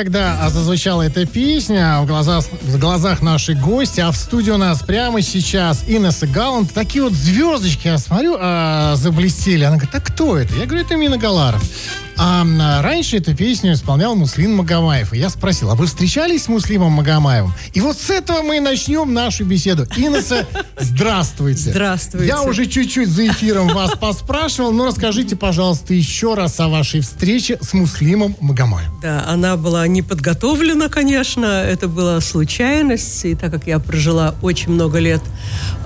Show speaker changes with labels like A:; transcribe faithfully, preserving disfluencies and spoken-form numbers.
A: когда зазвучала эта песня в глазах, в глазах нашей гости, а в студии у нас прямо сейчас Инесса Галланд, такие вот звездочки, я смотрю, а, заблестели. Она говорит, а кто это? Я говорю, это Мина Галаров. А, а раньше эту песню исполнял Муслим Магомаев. И я спросил, а вы встречались с Муслимом Магомаевым? И вот с этого мы и начнем нашу беседу. Инесса, здравствуйте.
B: Здравствуйте.
A: Я уже чуть-чуть за эфиром вас поспрашивал, но расскажите, пожалуйста, еще раз о вашей встрече с Муслимом Магомаевым.
B: Да, она была не подготовлена, конечно, это была случайность, и так как я прожила очень много лет